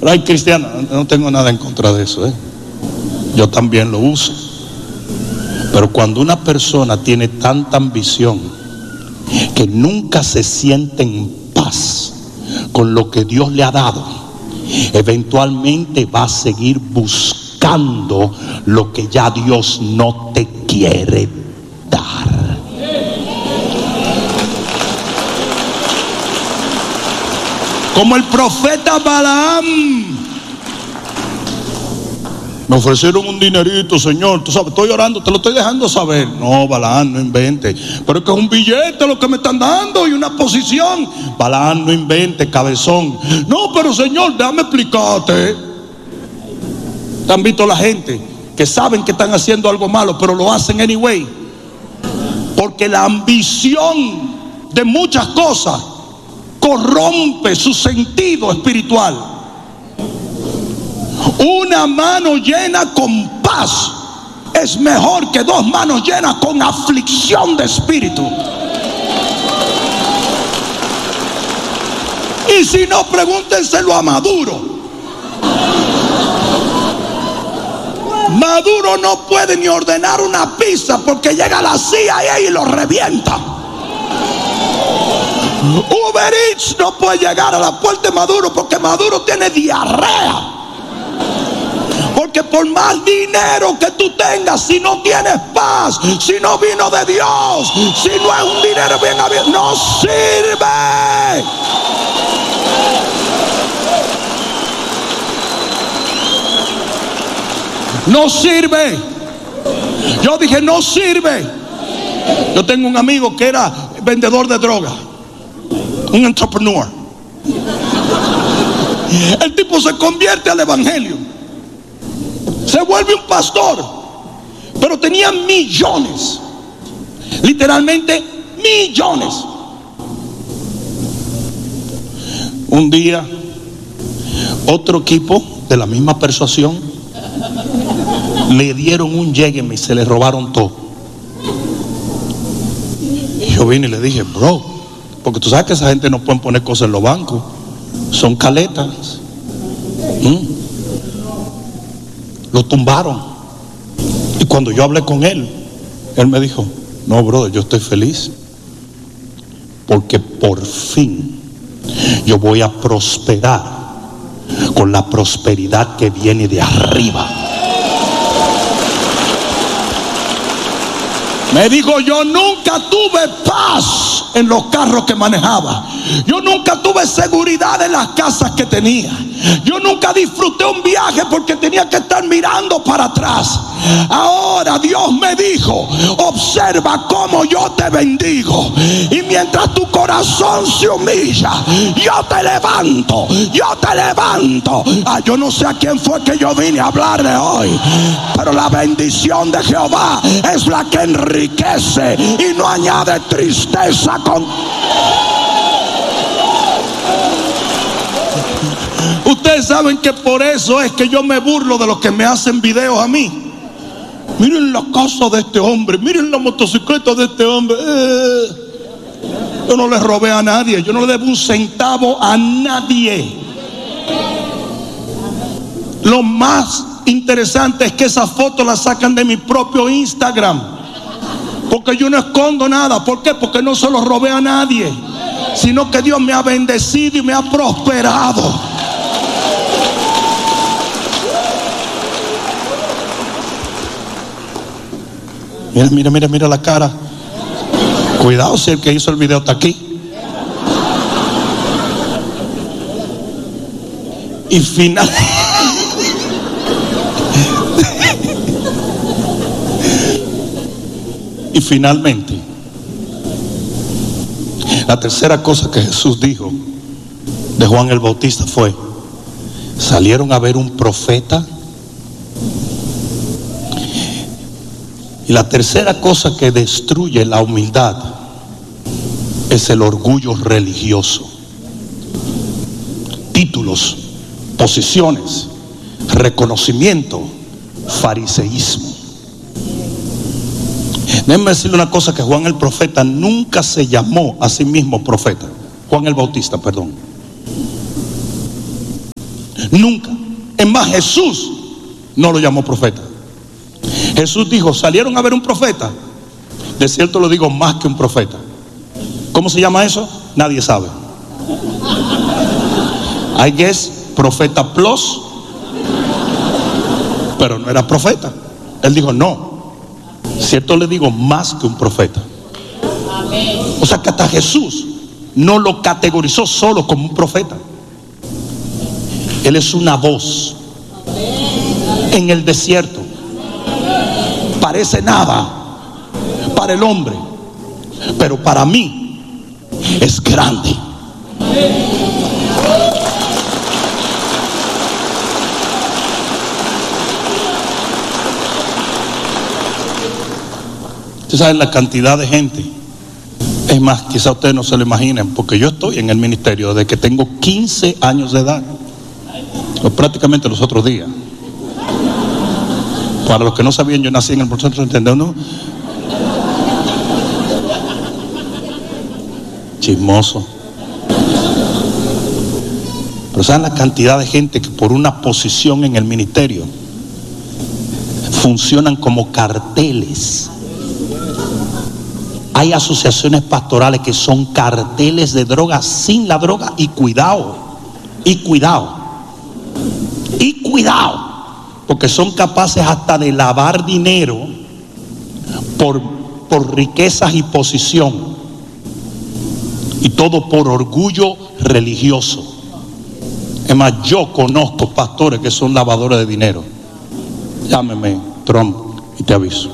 Pero hay cristianos, no tengo nada en contra de eso, yo también lo uso. Pero cuando una persona tiene tanta ambición que nunca se siente en paz con lo que Dios le ha dado, eventualmente va a seguir buscando lo que ya Dios no te quiere dar. Como el profeta Balaam. Me ofrecieron un dinerito, Señor, tú sabes, estoy orando, te lo estoy dejando saber. No, Balaam, no invente. Pero es que es un billete lo que me están dando y una posición. Balaam, no invente, cabezón. No, pero Señor, déjame explicarte. ¿Te han visto la gente que saben que están haciendo algo malo, pero lo hacen anyway? Porque la ambición de muchas cosas corrompe su sentido espiritual. Una mano llena con paz es mejor que dos manos llenas con aflicción de espíritu. Y si no, pregúntenselo a Maduro. Maduro no puede ni ordenar una pizza porque llega la CIA y lo revienta. Uber Eats no puede llegar a la puerta de Maduro porque Maduro tiene diarrea. Porque por más dinero que tú tengas, si no tienes paz, si no vino de Dios, si no es un dinero bien abierto, no sirve. No sirve. Yo dije, no sirve. Yo tengo un amigo que era vendedor de droga, un entrepreneur. El tipo se convierte al evangelio, se vuelve un pastor, pero tenía millones, literalmente millones. Un día, otro equipo de la misma persuasión le dieron un llégueme y se le robaron todo. Y yo vine y le dije, bro, porque tú sabes que esa gente no pueden poner cosas en los bancos, son caletas. Lo tumbaron. Y cuando yo hablé con él, él me dijo, no, brother, yo estoy feliz porque por fin yo voy a prosperar con la prosperidad que viene de arriba. Me dijo, yo nunca tuve paz en los carros que manejaba. Yo nunca tuve seguridad en las casas que tenía. Yo nunca disfruté un viaje porque tenía que estar mirando para atrás. Ahora Dios me dijo, observa cómo yo te bendigo. Y mientras tu corazón se humilla, yo te levanto, yo te levanto. Yo no sé a quién fue que yo vine a hablarle hoy, pero la bendición de Jehová es la que enriquece y no añade tristeza con... Ustedes saben que por eso es que yo me burlo de los que me hacen videos a mí. Miren la casa de este hombre, miren la motocicleta de este hombre. Yo no le robé a nadie, yo no le debo un centavo a nadie. Lo más interesante es que esas fotos las sacan de mi propio Instagram, porque yo no escondo nada. ¿Por qué? Porque no se los robé a nadie, sino que Dios me ha bendecido y me ha prosperado. Mira la cara. Cuidado si el que hizo el video está aquí. Y finalmente, la tercera cosa que Jesús dijo de Juan el Bautista fue: salieron a ver un profeta. Y la tercera cosa que destruye la humildad es el orgullo religioso. Títulos, posiciones, reconocimiento, fariseísmo. Déjenme decirle una cosa, que Juan el profeta nunca se llamó a sí mismo profeta. Juan el Bautista, perdón. Nunca. Es más, Jesús no lo llamó profeta. Jesús dijo, ¿salieron a ver un profeta? De cierto lo digo, más que un profeta. ¿Cómo se llama eso? Nadie sabe. I guess profeta plus, pero no era profeta. Él dijo, no, cierto le digo, más que un profeta. O sea que hasta Jesús no lo categorizó solo como un profeta. Él es una voz en el desierto. Parece nada para el hombre, pero para mí es grande. Ustedes saben la cantidad de gente. Es más, quizá ustedes no se lo imaginen, porque yo estoy en el ministerio desde que tengo 15 años de edad, o prácticamente los otros días. Para los que no sabían, yo nací en el proceso, ¿entendés? ¿No? Chismoso. Pero saben la cantidad de gente que por una posición en el ministerio funcionan como carteles. Hay asociaciones pastorales que son carteles de droga sin la droga, y cuidado, porque son capaces hasta de lavar dinero por riquezas y posición, y todo por orgullo religioso. Es más, yo conozco pastores que son lavadores de dinero. Llámeme Trump y te aviso.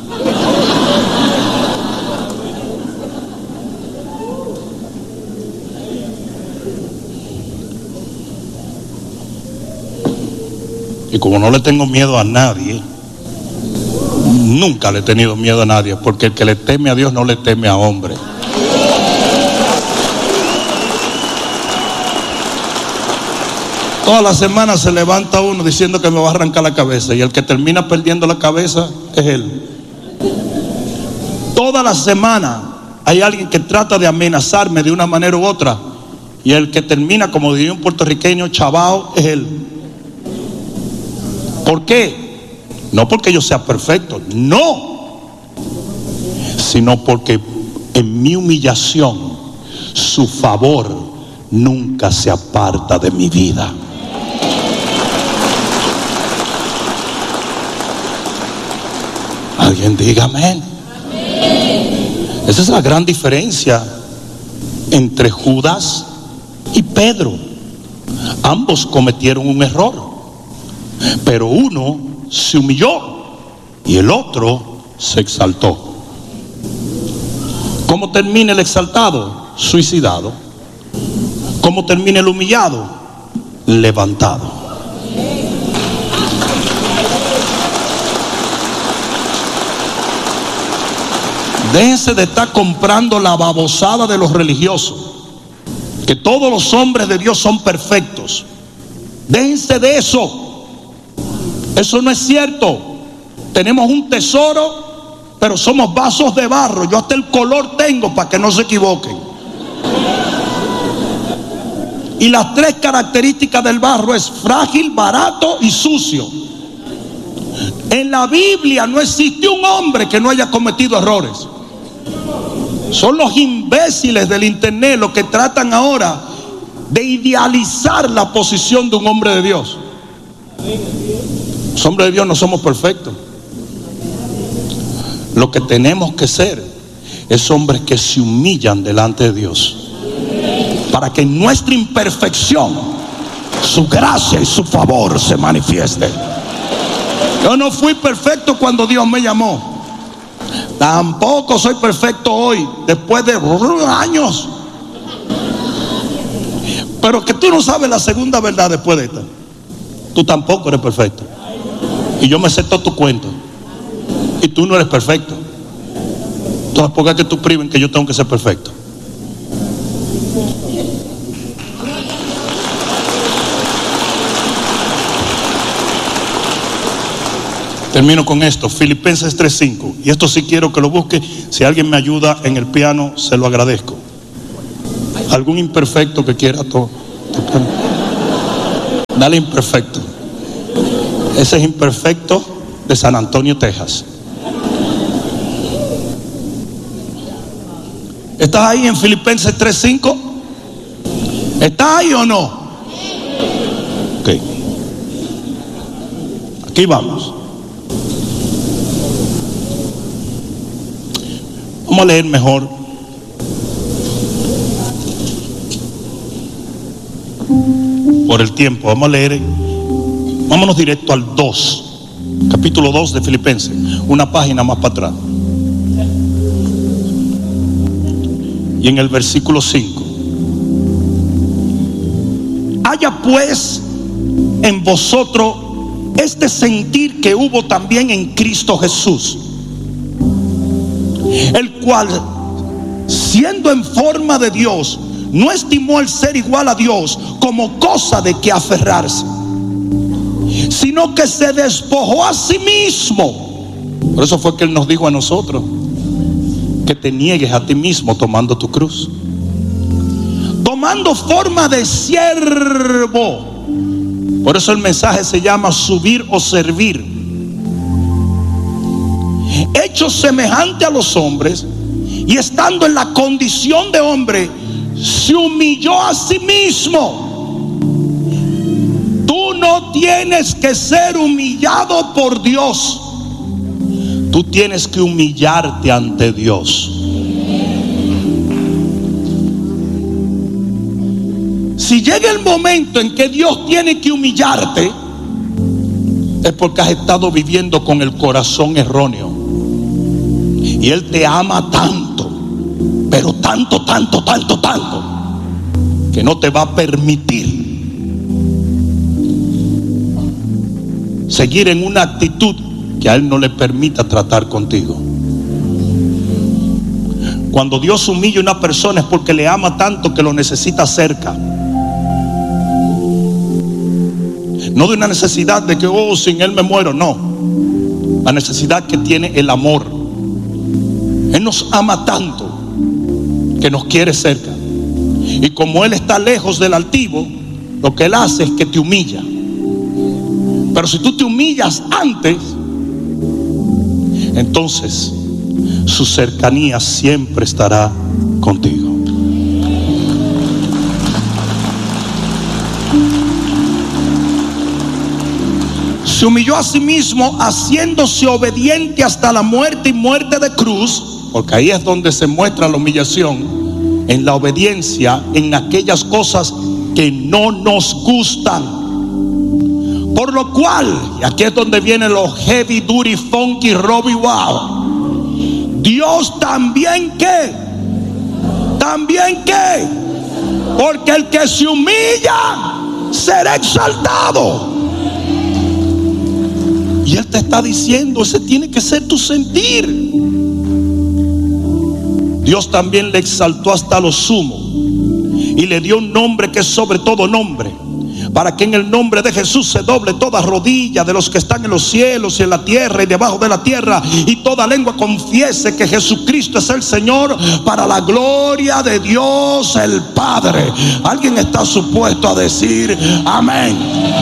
Y como no le tengo miedo a nadie, nunca le he tenido miedo a nadie, porque el que le teme a Dios no le teme a hombre. Todas las semanas se levanta uno diciendo que me va a arrancar la cabeza, y el que termina perdiendo la cabeza es él. Toda la semana hay alguien que trata de amenazarme de una manera u otra, y el que termina, como diría un puertorriqueño, chavao, es él. ¿Por qué? No porque yo sea perfecto, no, sino porque en mi humillación su favor nunca se aparta de mi vida. Alguien diga amén. Esa es la gran diferencia entre Judas y Pedro. Ambos cometieron un error, pero uno se humilló y el otro se exaltó. ¿Cómo termina el exaltado? Suicidado. ¿Cómo termina el humillado? Levantado. Déjense de estar comprando la babosada de los religiosos, que todos los hombres de Dios son perfectos. Déjense de eso. Eso no es cierto. Tenemos un tesoro, pero somos vasos de barro. Yo hasta el color tengo para que no se equivoquen. Y las tres características del barro es frágil, barato y sucio. En la Biblia no existe un hombre que no haya cometido errores. Son los imbéciles del internet los que tratan ahora de idealizar la posición de un hombre de Dios. Los hombres de Dios no somos perfectos. Lo que tenemos que ser es hombres que se humillan delante de Dios, para que en nuestra imperfección su gracia y su favor se manifieste. Yo no fui perfecto cuando Dios me llamó. Tampoco soy perfecto hoy, después de años. Pero que tú no sabes la segunda verdad después de esta. Tú tampoco eres perfecto. Y yo me sé todo tu cuento. Y tú no eres perfecto. Entonces, ¿por qué es que tú priven que yo tengo que ser perfecto? Termino con esto, Filipenses 3:5. Y esto sí quiero que lo busque. Si alguien me ayuda en el piano, se lo agradezco. Algún imperfecto que quiera tocar. Dale imperfecto. Ese es imperfecto de San Antonio, Texas. ¿Estás ahí en Filipenses 3:5? ¿Estás ahí o no? Ok. Aquí vamos. Vamos a leer mejor. Por el tiempo, vamos a leer. Vámonos directo al 2. Capítulo 2 de Filipenses. Una página más para atrás. Y en el versículo 5. Haya pues en vosotros este sentir que hubo también en Cristo Jesús, el cual, siendo en forma de Dios, no estimó el ser igual a Dios como cosa de que aferrarse, sino que se despojó a sí mismo. Por eso fue que Él nos dijo a nosotros que te niegues a ti mismo tomando tu cruz, tomando forma de siervo. Por eso el mensaje se llama subir o servir. Hecho semejante a los hombres, y estando en la condición de hombre, se humilló a sí mismo. Tú no tienes que ser humillado por Dios. Tú tienes que humillarte ante Dios. Si llega el momento en que Dios tiene que humillarte, es porque has estado viviendo con el corazón erróneo. Y Él te ama tanto, pero tanto, que no te va a permitir seguir en una actitud que a Él no le permita tratar contigo. Cuando Dios humilla a una persona es porque le ama tanto que lo necesita cerca. No de una necesidad de que, sin Él me muero, no. La necesidad que tiene el amor. Él nos ama tanto que nos quiere cerca. Y como Él está lejos del altivo, lo que Él hace es que te humilla. Pero si tú te humillas antes, entonces su cercanía siempre estará contigo. Se humilló a sí mismo, haciéndose obediente hasta la muerte y muerte de cruz. Porque ahí es donde se muestra la humillación, en la obediencia, en aquellas cosas que no nos gustan. Por lo cual, y aquí es donde vienen los heavy duty, funky, Robbie Wow. Dios también que, porque el que se humilla será exaltado. Y Él te está diciendo, ese tiene que ser tu sentir. Dios también le exaltó hasta lo sumo y le dio un nombre que es sobre todo nombre, para que en el nombre de Jesús se doble toda rodilla de los que están en los cielos y en la tierra y debajo de la tierra, y toda lengua confiese que Jesucristo es el Señor, para la gloria de Dios el Padre. ¿Alguien está supuesto a decir amén?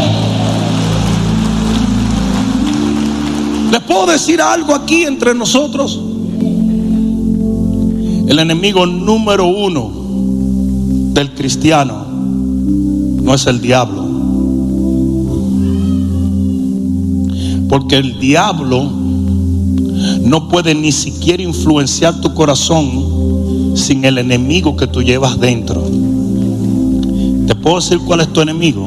¿Les puedo decir algo aquí entre nosotros? El enemigo número uno del cristiano no es el diablo. Porque el diablo no puede ni siquiera influenciar tu corazón sin el enemigo que tú llevas dentro. ¿Te puedo decir cuál es tu enemigo?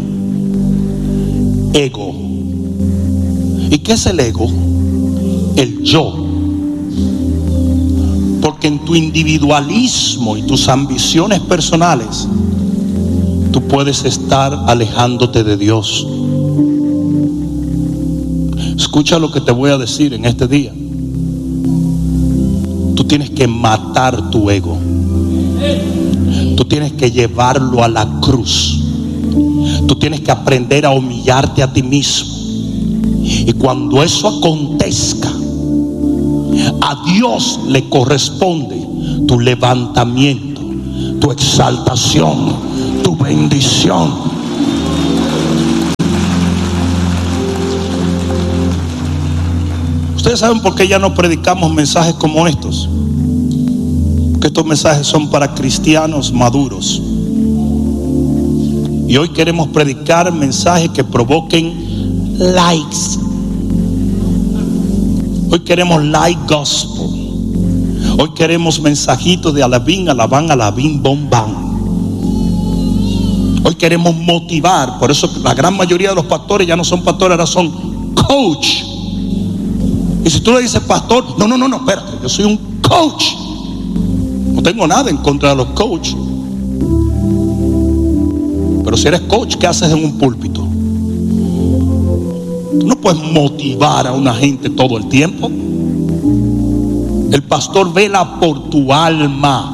Ego. ¿Y qué es el ego? El yo. Porque en tu individualismo y tus ambiciones personales, tú puedes estar alejándote de Dios. Escucha lo que te voy a decir en este día. Tú tienes que matar tu ego. Tú tienes que llevarlo a la cruz. Tú tienes que aprender a humillarte a ti mismo. Y cuando eso acontezca, a Dios le corresponde tu levantamiento, tu exaltación, tu bendición. Ustedes saben por qué ya no predicamos mensajes como estos. Porque estos mensajes son para cristianos maduros. Y hoy queremos predicar mensajes que provoquen likes. Hoy queremos like gospel. Hoy queremos mensajitos de alabín, alabán, alabín, bom, bam. Hoy queremos motivar. Por eso la gran mayoría de los pastores ya no son pastores, ahora son coach. Y si tú le dices pastor, no, espérate, yo soy un coach. No tengo nada en contra de los coaches. Pero si eres coach, ¿qué haces en un púlpito? Tú no puedes motivar a una gente todo el tiempo. El pastor vela por tu alma.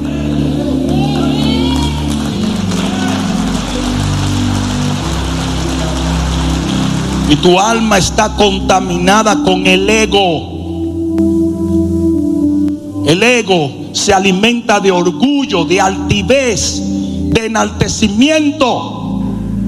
Y tu alma está contaminada con el ego. El ego se alimenta de orgullo, de altivez, de enaltecimiento.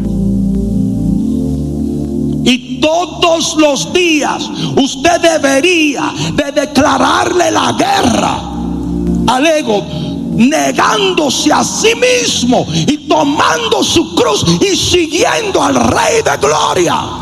Y todos los días usted debería de declararle la guerra al ego, negándose a sí mismo y tomando su cruz y siguiendo al Rey de Gloria.